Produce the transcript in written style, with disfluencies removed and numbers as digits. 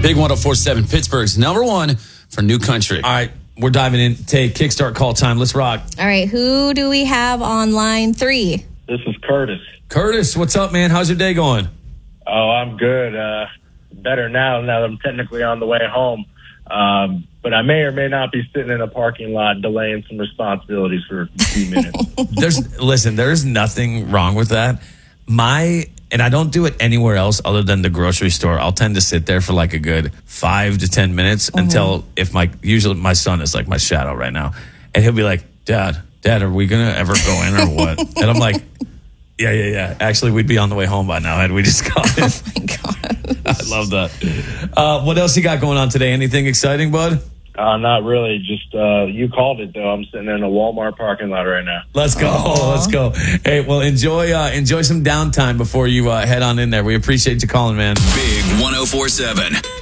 Big 104.7, Pittsburgh's number one for New Country. All right, we're diving in. Tay, kickstart call time. Let's rock. All right, who do we have on line 3? This is Curtis. Curtis, what's up, man? How's your day going? Oh, I'm good. Better now that I'm technically on the way home. But I may or may not be sitting in a parking lot delaying some responsibilities for a few minutes. There's nothing wrong with that. And I don't do it anywhere else other than the grocery store. I'll tend to sit there for like a good 5 to 10 minutes until usually my son is like my shadow right now. And he'll be like, Dad, are we going to ever go in or what? And I'm like, yeah. Actually, we'd be on the way home by now had we just got it. Oh, my God. I love that. What else you got going on today? Anything exciting, bud? Not really. Just you called it, though. I'm sitting in a Walmart parking lot right now. Let's go. Let's go. Hey, well, enjoy some downtime before you head on in there. We appreciate you calling, man. Big 104.7.